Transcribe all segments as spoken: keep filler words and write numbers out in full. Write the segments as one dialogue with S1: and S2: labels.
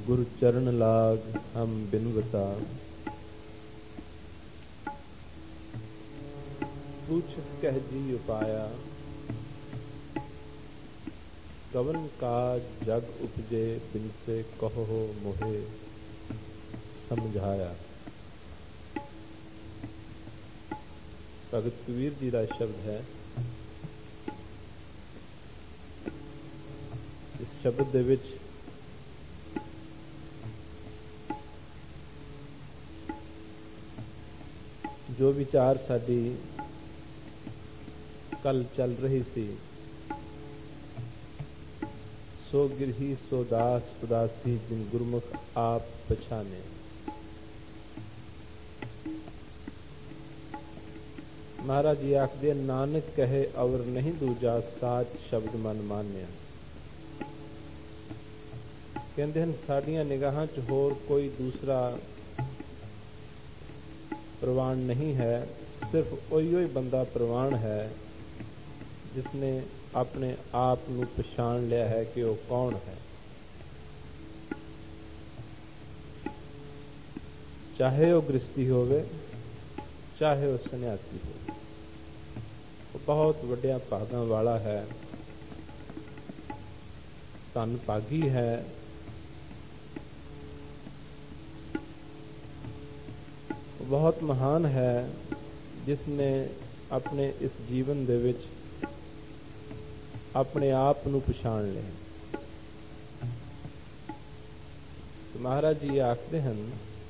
S1: गुरु चरण लाग हम बिनवता। पूछत कह जी उपाया, कवन काज जग उपजे बिनसे कहो मोहे समझाया। भगत कबीर जी का शब्द है। इस शब्द दे विच जो विचार साडी कल चल रही सी, सो गिरही सो दास उदासी जिन गुरमुख आप पछाने। महाराज जी आखदे नानक कहे और नहीं दूजा साच शब्द मन मान्या। कहते हैं साड़ियां निगाहां च होर कोई दूसरा प्रवान नहीं है, सिर्फ ओही ओही बंदा प्रवान है जिसने अपने आप नू पछाण लिया है कि वह कौन है। चाहे वह गृहस्थी होवे, चाहे वह सन्यासी हो, वो बहुत वड्डिया भागां वाला है, धन भागी है। बहुत महान है जिसने अपने इस जीवन दे विच अपने आप नू पछाण लिया। तो महाराज जी आखते हैं,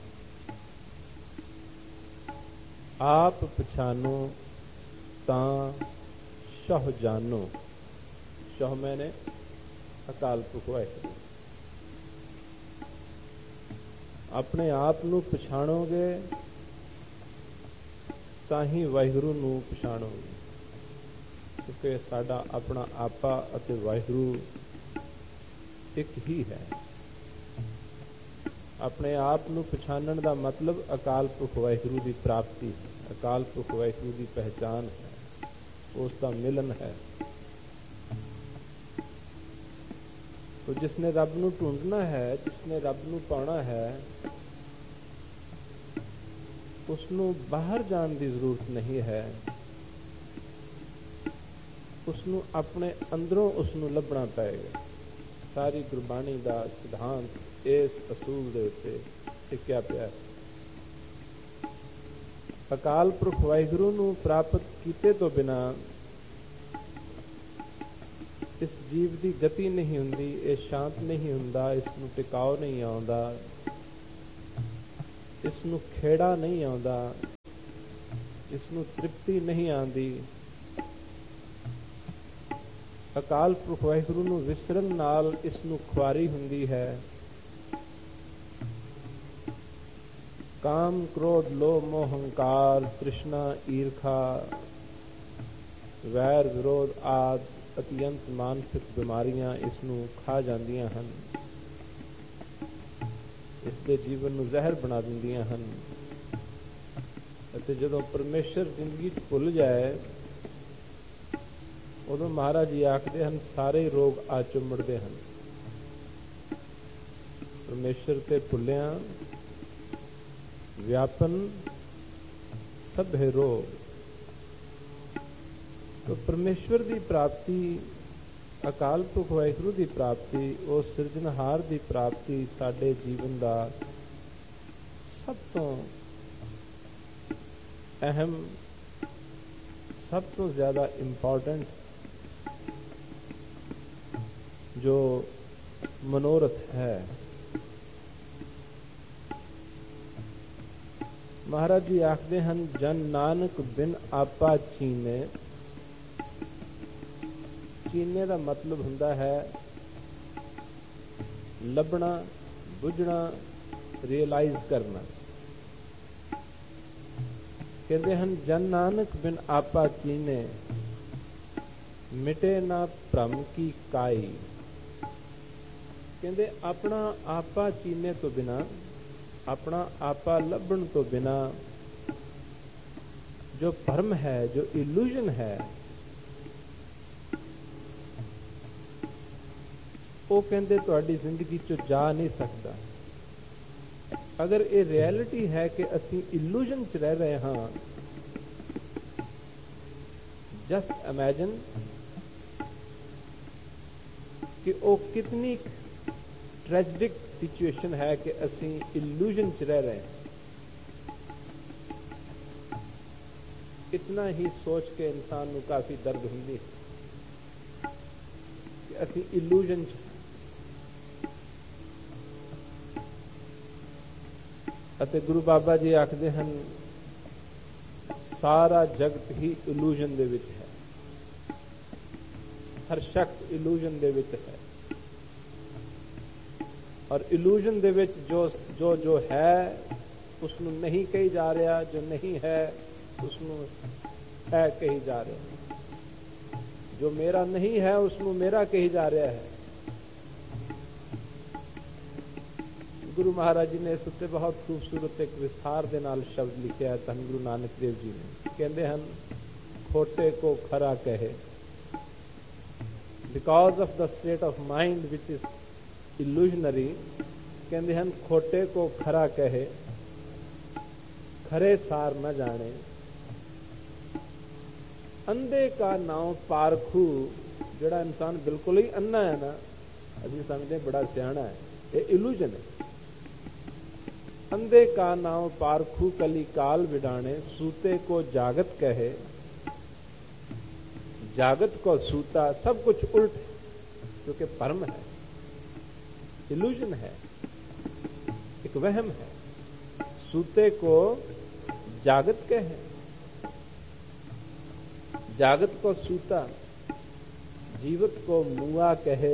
S1: आप पछानो तां शह जानो। शह मैंने अकाल पुरख वाहिगुरू। अपने आप नू पछाणोगे ताही वाहिगुरू नू पछाणोगे, क्योंकि साडा अपना आपा अते वाहिगुरू एक ही है। अपने आप नू पछाणन दा मतलब अकाल पुरख वाहिगुरू की प्राप्ति है, अकाल पुरख वाहिगुरू की पहचान है, उसका मिलन है। तो जिसने रब नू ढूंढना है, जिसने रब नू पाना है, उसनू बाहर जाने की जरूरत नहीं है। उसनू अपने अंदरों उसनू लभना पएगा। सारी गुरबाणी का सिद्धांत इस असूल दे उत्ते टिकिया पिया है। अकाल पुरख वाहिगुरू नू प्राप्त कीते तो बिना इस जीव की गति नहीं हुंदी, ये शांत नहीं हुंदा, इसनू टिकाव नहीं आउंदा, इसनू खेड़ा नहीं आउंदा, इसनू तृप्ति नहीं आंदी। अकाल पुरख वाहिगुरू नू विसरन नाल इसनू खुआरी हुंदी है। काम क्रोध लोभ मोह हंकार तृष्णा ईर्खा वैर विरोध आदि अत्यंत मानसिक बीमारियां इसनू खा जांदियां हन, इसके जीवन नू जहर बना दिंदियां हन। अते जदों परमेश्वर जिंदगी भुल जाए, उदों महाराज जी आखदे हन सारे रोग आ चुमड़दे हन। परमेश्वर ते भुलिया व्यापन सभे रोग। तो परमेश्वर की प्राप्ति, अकाल पुरख वाहिगुरू की प्राप्ति, उस सिरजनहार की प्राप्ति साडे जीवन का सब तो अहम, सब तो ज्यादा इंपॉर्टेंट जो मनोरथ है। महाराज जी आखते हैं, जन नानक बिन आपा चीने। चीने का मतलब हुंदा है लभना, बुझना, रियलाइज करना। कहते हैं जन नानक बिन आपा चीने, मिटे ना भ्रम की काई। कहते अपना आपा चीने तो बिना, अपना आपा लभण तो बिना जो भ्रम है, जो इल्यूजन है, ਉਹ ਕਹਿੰਦੇ ਤੁਹਾਡੀ ਜ਼ਿੰਦਗੀ ਚੋਂ ਜਾ ਨਹੀਂ ਸਕਦਾ। ਅਗਰ ਇਹ ਰਿਐਲਿਟੀ ਹੈ ਕਿ ਅਸੀਂ ਇਲੂਜ਼ਨ ਚ ਰਹਿ ਰਹੇ ਹਾਂ, ਜਸਟ ਇਮੈਜਿਨ ਕਿ ਉਹ ਕਿਤਨੀ ट्रेजिक सिचुएशन है कि असी इल्यूजन च रह रहे हैं। इतना ही सोच के इंसान को काफी दर्द होंदी है कि असी इल्यूजन च। अते गुरु बाबा जी आखदे हन सारा जगत ही इल्यूजन दे विच है, हर शख्स इल्यूजन दे विच है। और इल्यूजन दे विच जो जो जो है उसनू नहीं कही जा रहा, जो नहीं है उसनू है कही जा रहा, जो मेरा नहीं है उसनू मेरा कही जा रहा है। गुरु महाराज जी ने इस उत्ते बहुत खूबसूरत एक विस्तार दे नाल शब्द लिखे है धन गुरु नानक देव जी ने। कहते हैं खोटे को खरा कहे, because of the state of mind which is illusionary. कहते हैं खोटे को खरा कहे, खरे सार न जाने। अंधे का नाम पारखू, जड़ा इंसान बिल्कुल ही अन्ना है ना, अभी समझते बड़ा सियाना है, ये इल्यूजन है। अंधे का नाम पारखू कली काल विडाने, सूते को जागत कहे, जागत को सूता। सब कुछ उल्ट है क्योंकि भ्रम है, इल्यूजन है, एक वहम है। सूते को जागत कहे, जागत को सूता। जीवत को मुआ कहे,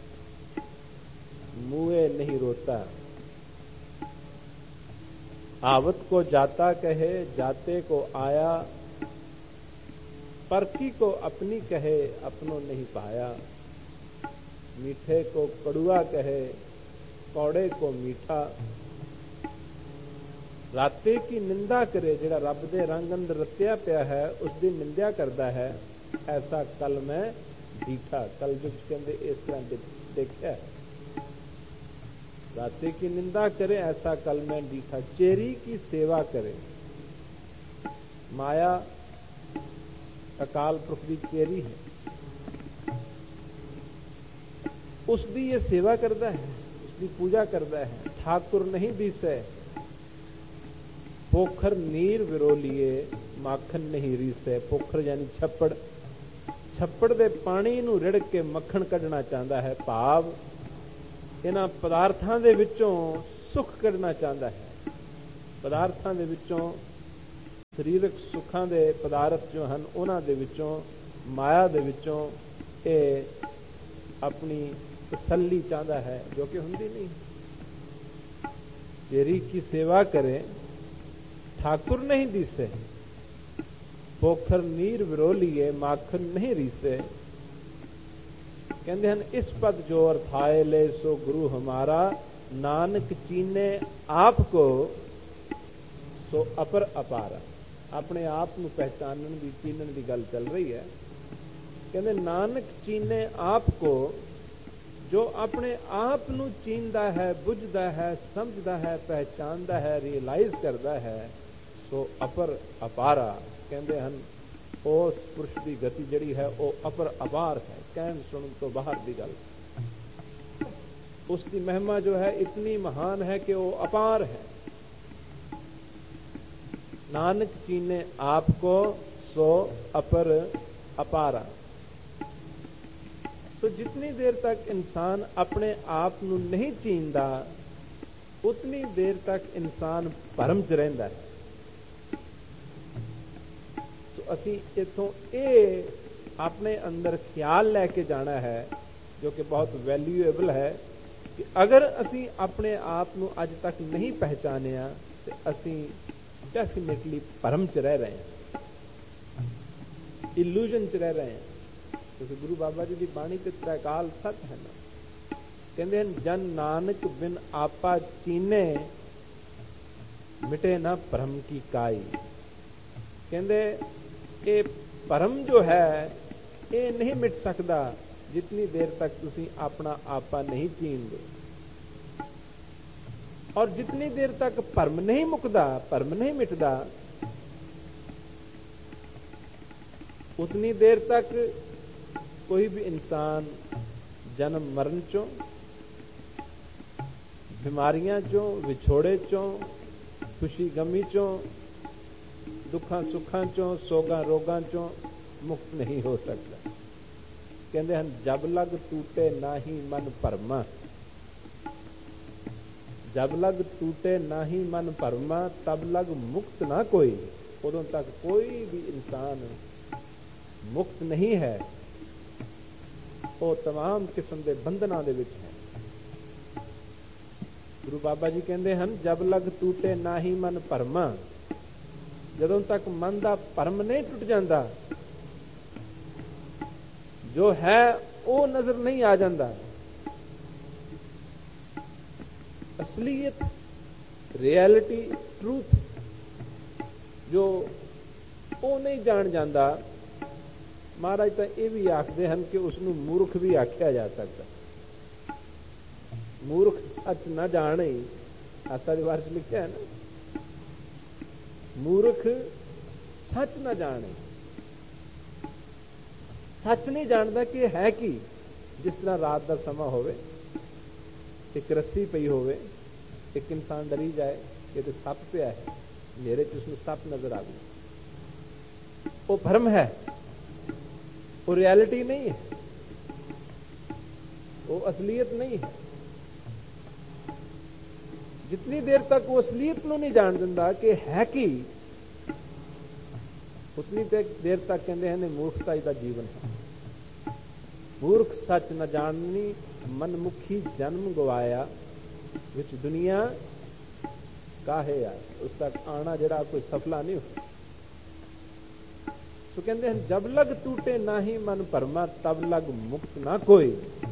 S1: मुए नहीं रोता। आवत को जाता कहे, जाते को आया। परकी को अपनी कहे, अपनों नहीं पाया। मीठे को कड़ुआ कहे, कौड़े को मीठा। राते की निंदा करे, जेड़ा रब दे रंग अंदर रत्या पिया है उसकी निंदा करता है, ऐसा कल मैं डीठा। कल जो कहते इस तरह देखा है, राते की निंदा करे ऐसा कल मैं डीठा। चेरी की सेवा करे, माया अकाल पुरख की चेरी है, उसकी ये सेवा करता है, उसकी पूजा करता है। ठाकुर नहीं दिसे, पोखर नीर विरोलिए, माखन नहीं रीसे। पोखर यानी छप्पड़, छप्पड़ दे पानी नूं रिड़ के मक्खन कढ़ना चाहता है। भाव इन्हां पदार्थां दे विचों सुख कढ़ना चाहता है। पदार्थां दे विचों सरीरक सुखां दे पदार्थ जो हन उन्हां दे विचों, माया दे विचों ये अपनी तसल्ली चाहता है, जो कि हुंदी नहीं। चेरी की सेवा करे, ठाकुर नहीं दिसे। पोखर नीर विरोलिए, माखन नहीं रीसे। कहते हैं इस पद जो अर्थाए ले सो गुरु हमारा, नानक चीने आपको सो अपर अपारा। अपने आप को पहचानने की, चीनने की गल चल रही है। कहते नानक चीने आपको, जो अपने आप नू चीनदा है, बुझदा है, समझदा है, पहचानदा है, रियलाइज करता है, सो अपर अपारा। कहते हैं उस पुरुष की गति जड़ी है वो अपर अपार है, कहन सुन तो बाहर की गल। उसकी महिमा जो है इतनी महान है कि वो अपार है। नानक चीने आपको सो अपर अपारा। तो जितनी देर तक इंसान अपने आप नू नहीं चीनदा, उतनी देर तक इंसान भरम च रहिंदा है। तो असी इथों ये अपने अंदर ख्याल लैके जाना है, जो कि बहुत वैल्यूएबल है, कि अगर असी अपने आप नू अज तक नहीं पहचानिया तो असी डेफिनेटली भरम च रह रहे हैं, इल्यूजन च रह रहे हैं। क्योंकि गुरु बाबा जी की बाणी ते त्रैकाल सत है ना। कहते हैं जन नानक बिन आपा चीने, मिटे ना भ्रम की काई। कहते ये भ्रम जो है ये नहीं मिट सकता जितनी देर तक तुसी अपना आपा नहीं चीनदे और जितनी देर तक भरम नहीं मुकदा, भरम नहीं मिटदा, उतनी देर तक कोई भी इंसान जन्म मरण चों, बीमारियां चों, विछोड़े चों, खुशी गमी चों, दुखा सुखा चों, सोगा रोगा चों मुक्त नहीं हो सकता। कहते हैं जब लग टूटे ना ही मन भरमा, जब लग टूटे ना ही मन भरमा, तब लग मुक्त ना कोई। उदों तक कोई भी इंसान मुक्त नहीं है, वो तमाम किस्म के बंधना दे विच है। गुरु बाबा जी कहते हैं जब लग टूटे ना ही मन भरमा, जदों तक मन का भरम नहीं टूट जाता, जो है वो नजर नहीं आ जाता, असलियत, रियलिटी, ट्रूथ जो वो नहीं जान जाता। महाराज तो यह भी आखते हैं कि उसनू मूर्ख भी आख्या जा सकता। मूर्ख सच न जाने, आसा दीवार च लिखा है ना, मूर्ख सच न जाने, सच नहीं जानता कि है कि जिस तरह रात का समा होवे, एक रस्सी पई होवे, एक इंसान डरी जाए कि तो सप पिया है, मेरे च उसमें सप नजर आ गई, वो भ्रम है, वो रियलिटी नहीं है, वो असलियत नहीं है। जितनी देर तक वो असलियत को नहीं जान दिंदा कि है कि, उतनी देर तक कहते हैं मूर्खता का जीवन है। मूर्ख सच न जाननी, मनमुखी जन्म गवाया, विच दुनिया काहे आ, उस तक आना जरा कोई सफला नहीं हो। तो कहते हैं जब लग टूटे ना ही मन भरमा, तब लग मुक्त ना कोई।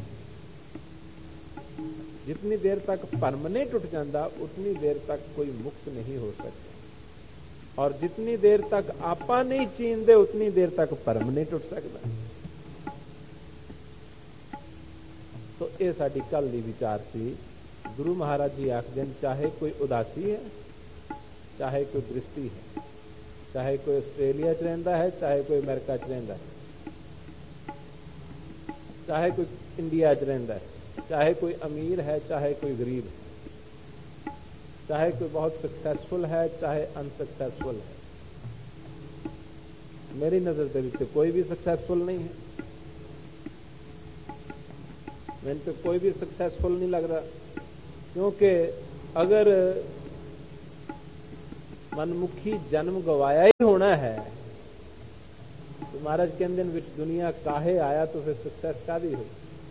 S1: जितनी देर तक भरम नहीं टूट जाता, उतनी देर तक कोई मुक्त नहीं हो सकता, और जितनी देर तक आपा नहीं चीनदे, उतनी देर तक भरम नहीं टूट सकता। तो यह साडी कल दी विचार सी। गुरु महाराज जी आखदे चाहे कोई उदासी है, चाहे कोई दृष्टि है, चाहे कोई आस्ट्रेलिया च रहिंदा है, चाहे कोई अमेरिका च रहिंदा है, चाहे कोई इंडिया च रहिंदा है, चाहे कोई अमीर है, चाहे कोई गरीब है, चाहे कोई बहुत सक्सेसफुल है, चाहे अनसक्सेसफुल है। मेरी नजर के विच कोई भी सक्सेसफुल नहीं है, मैंने तो कोई भी सक्सेसफुल नहीं लग रहा, क्योंकि अगर मनमुखी जन्म गवाया ही होना है तो महाराज कहते विच दुनिया काहे आया, तो फिर सक्सेस कादी हुई।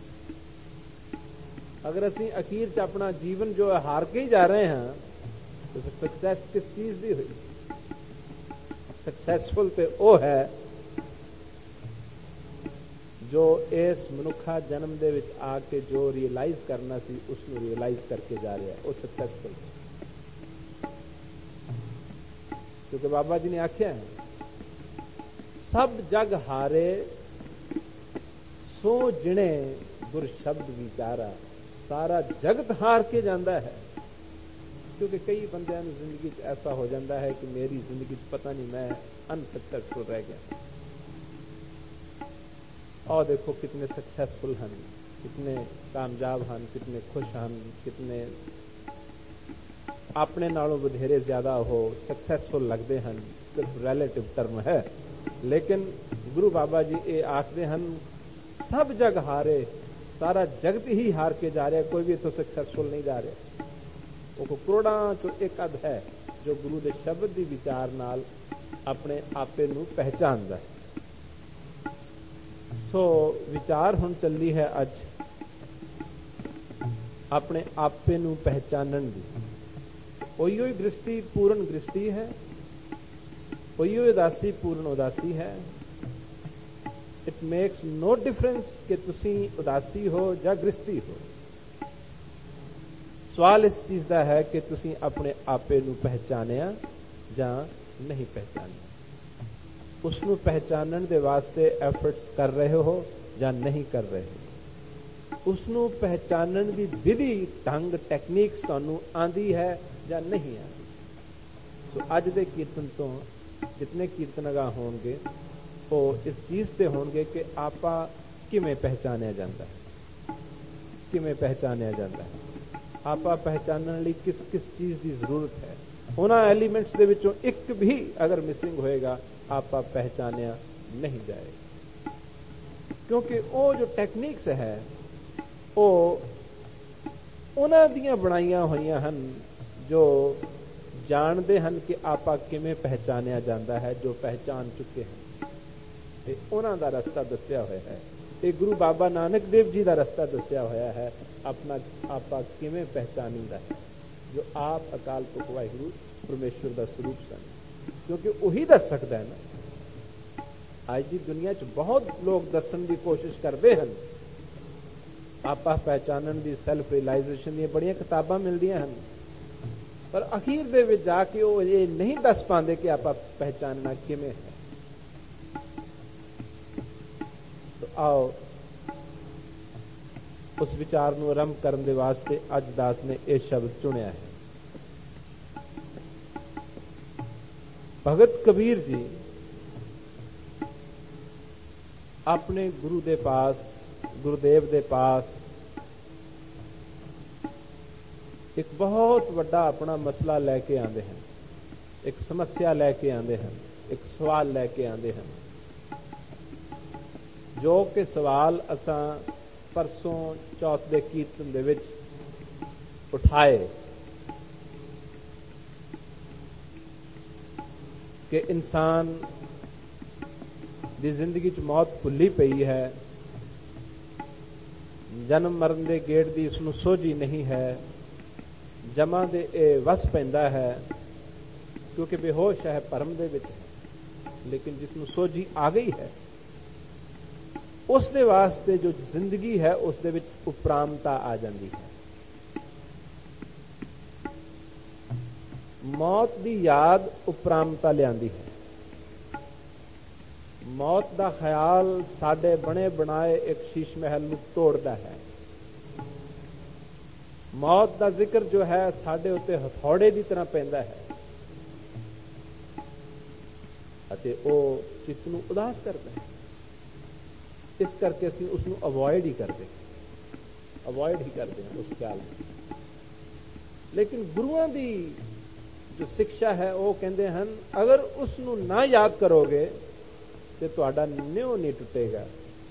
S1: अगर असी अखीर च अपना जीवन जो है हार के ही जा रहे हैं, तो फिर सक्सेस किस चीज की हुई? सक्सेसफुल तो वो है जो इस मनुखा जन्म दे विच आके जो रियलाइज करना सी, उसको रियलाइज करके जा रहा है, वो सक्सेसफुल। क्योंकि बाबा जी ने आख्या है सब जग हारे सो जिणे गुर शब्द विचारा, सारा जगत हार के जाता है। क्योंकि कई बंदियां जिंदगी च ऐसा हो जाता है कि मेरी जिंदगी च पता नहीं मैं अनसक्सेसफुल रह गया, और देखो कितने सक्सेसफुल हैं, कितने कामयाब हैं, कितने खुश हैं, कितने अपने नालों बधेरे ज्यादा हो सक्सेसफुल लगते हैं। सिर्फ रिलेटिव टर्म है, लेकिन गुरु बाबा जी ये आखते हैं सब जग हारे, सारा जगत ही हार के जा रहा है, कोई भी इतों सक्सेसफुल नहीं जा रहा। वो करोड़ां चो एक अध है जो गुरु के शब्द की विचार नाल अपने आपे नूं पहचानदा है। सो विचार हुण चली है अज अपने आपे नूं पहचानण दी। ओही ओही दृष्टि पूर्ण दृष्टि है, ओही ओही उदासी पूर्ण उदासी है। इट मेक्स नो डिफरेंस कि तुसी उदासी हो या दृष्टि हो। सवाल इस चीज का है कि तुसी अपने आपे नूं पहचानिया या नहीं पहचानिया, उसनूं पहचानण दे वास्ते एफर्ट्स कर रहे हो या नहीं कर रहे हो। उसनू पहचानण दी विधि ढंग टैक्नीक्स तुहानू आंदी है या नहीं आंदी। सो अज दे कीर्तन तो जितने कीर्तनगा होणगे वो इस चीज ते होणगे कि आपा किवें पहचानिया जांदा है, किवें पहचानिया जांदा है, आपा पहचानण लई किस किस चीज की जरूरत है। उन्हां एलीमेंट्स दे विचों एक भी अगर मिसिंग होएगा आपा पहचानिया नहीं जाएगा, क्योंकि वो जो टैक्नीक्स है वो उन्हां दियां बनाईयां होईयां हन जो जानते हैं कि आपा किवें पहचानिया जाता है, जो पहचान चुके हैं। ते उन्हां दा रस्ता दस्या होया है, ये गुरु बाबा नानक देव जी का रस्ता दस्या होया है अपना आपा किवें पहचानीदा है, जो आप अकाल पुरख वाहिगुरू परमेश्वर का स्वरूप सन, क्योंकि वही दस सकता है ना। आज की दुनिया च बहुत लोग दसन की कोशिश करते हैं, आपा पहचानण की सैल्फ रियलाइजेशन दी बड़ियां किताबां मिलदियां हन, पर अखीर दे विच जाके वो ये नहीं दस पाते कि आपा पहचानना किवें है। तो आओ उस विचार नूं आरंभ करन दे वास्ते अज दास ने यह शब्द चुनिया है। भगत कबीर जी अपने गुरु दे पास, गुरुदेव दे पास एक बहुत बड़ा अपना मसला लैके आते हैं, एक समस्या लैके आते हैं, एक सवाल लैके आते हैं, जो कि सवाल असां परसों चौथ दे कीर्तन दे विच उठाए कि इंसान दी जिंदगी च मौत भुल्ली पई है, जन्म मरण दे गेट दी उसनू सोझी नहीं है, जमा दे ए वस पैंदा है, क्योंकि बेहोश है, भरम दे विच है, लेकिन जिसनू सोझी आ गई है उस दे वास्ते जो जिंदगी है उस दे विच उपरामता आ जाती है। मौत दी याद उपरामता लियांदी है। मौत दा ख्याल साडे बने बनाए एक शीश महल नूं तोड़दा है। मौत दा जिक्र जो है साडे उत्ते हथौड़े दी तरह पैंदा है अते ओ चित्त नूं उदास करदा है। इस करके असीं उसनूं अवॉइड ही करते अवॉइड ही करते हैं उस ख्याल में। लेकिन गुरुआं दी जो शिक्षा है वो कहते हैं अगर उसनूं ना याद करोगे तो तुहाडा न्यों नहीं टुटेगा,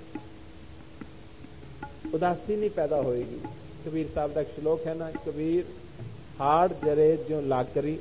S1: उदासी नहीं पैदा होएगी। कबीर साहब का एक श्लोक है ना, कबीर हाड़ जरे ज्यों लाकरी,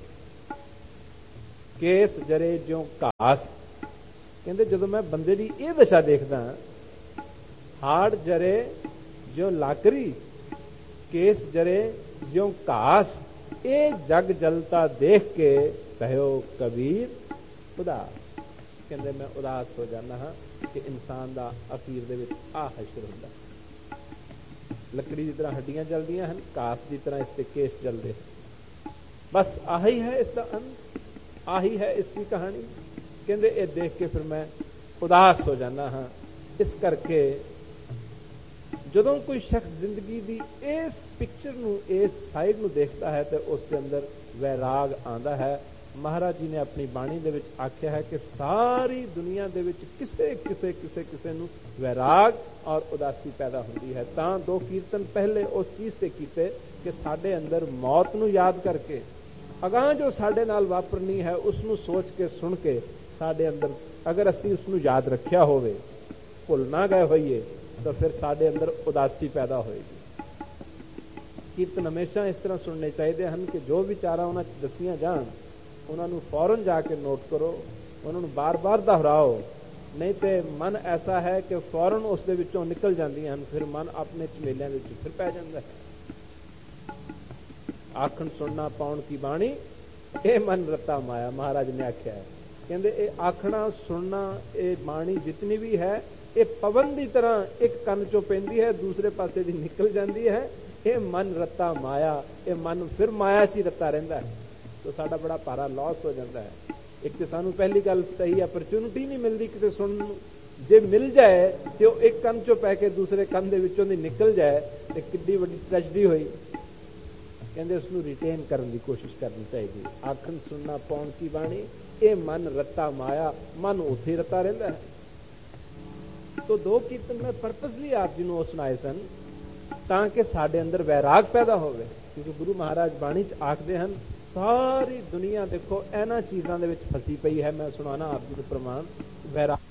S1: केस जरे ज्यों घास। कहते जदों मैं बंदे की यह दशा देखदा, हाड़ जरे ज्यों लाकरी, केस जरे ज्यों घास, ये जग जलता देख के कहो कबीर उदास। कहते मैं उदास हो जाना हाँ कि इंसान का अखीर दे विच आ हशर हुंदा। लकड़ी की तरह हड्डियां जलदियां हैं, घास की तरह इसके केस जलते हैं। बस आही है इसका अंत, आही है इसकी कहानी। कहते ये देख के फिर मैं उदास हो जाना हाँ। इस करके जदों कोई शख्स जिंदगी की इस पिक्चर नूं, इस साइड नूं देखता है तो उसके अंदर वैराग आंदा है। महाराज जी ने अपनी बाणी दे विच आख्या है कि सारी दुनिया दे विच किसे किसे किसे किसे नूं वैराग और उदासी पैदा होंदी है। तां दो कीर्तन पहले उस चीज ते कीते कि साडे अंदर मौत नूं याद करके अगां जो साडे नाल वापरनी है उसनूं सोच के सुन के साडे अंदर अगर असीं उसनूं याद रखिया होवे, भुल ना गए होइए, तो फिर साडे अंदर उदासी पैदा होएगी। कीर्तन हमेशा इस तरह सुनने चाहिए हैं कि जो विचारा उन्हां च दसियां जाण उन्होंने फौरन जाके नोट करो, उन्होंने बार बार दोहराओ, नहीं तो मन ऐसा है कि फौरन उस दे विचों निकल जांदियां हन, फिर मन अपने झमेलियां दे विच फिर पै जांदा है। आखण सुनना पाउण की बाणी ये मन रत्ता माया, महाराज ने आख्या है। कहंदे ये आखना सुनना ये बाणी जितनी भी है ये पवन की तरह एक कन चों पैंदी है, दूसरे पासे दी निकल जाती है। ये मन रत्ता माया, ये मन फिर माया च ही रत्ता रहिंदा है। तो साडा बड़ा भारा लॉस हो जाता है। एक तो सानू पहली गल सही अपॉर्चुनिटी नहीं मिलती किसी सुनने, ਜੇ ਮਿਲ ਜਾਏ ਤੇ ਉਹ ਇੱਕ ਕੰਨ ਚੋਂ ਪੈ ਕੇ ਦੂਸਰੇ ਕੰਨ ਦੇ ਵਿੱਚੋਂ ਦੀ ਨਿਕਲ ਜਾਏ ਤੇ ਕਿੱਡੀ ਵੱਡੀ ਟ੍ਰੈਜਡੀ ਹੋਈ। ਕਹਿੰਦੇ ਉਸ ਨੂੰ ਰਿਟੇਨ ਕਰਨ ਦੀ ਕੋਸ਼ਿਸ਼ ਕਰਨੀ ਚਾਹੀਦੀ। ਆਖਣ ਸੁਣਨਾ ਪਾਉਣ ਕੀ ਬਾਣੀ, ਇਹ ਮਨ ਰੱਤਾ ਮਾਇਆ, ਮਨ ਉੱਥੇ ਰੱਤਾ ਰਹਿੰਦਾ ਹੈ। ਤੋ ਦੋ ਕੀਰਤਨ ਮੈਂ ਪਰਪਸਲੀ ਆਪ ਜੀ ਨੂੰ ਉਹ ਸੁਣਾਏ ਸਨ ਤਾਂ ਕਿ ਸਾਡੇ ਅੰਦਰ ਵੈਰਾਗ ਪੈਦਾ ਹੋਵੇ। ਕਿਉਂਕਿ ਗੁਰੂ ਮਹਾਰਾਜ ਬਾਣੀ ਚ ਆਖਦੇ ਹਨ ਸਾਰੀ ਦੁਨੀਆ ਦੇਖੋ ਇਹਨਾਂ ਚੀਜ਼ਾਂ ਦੇ ਵਿੱਚ ਫਸੀ ਪਈ ਹੈ। ਮੈਂ ਸੁਣਾਣਾ ਆਪ ਜੀ ਨੂੰ ਪ੍ਰਮਾਣ, ਵੈਰਾਗ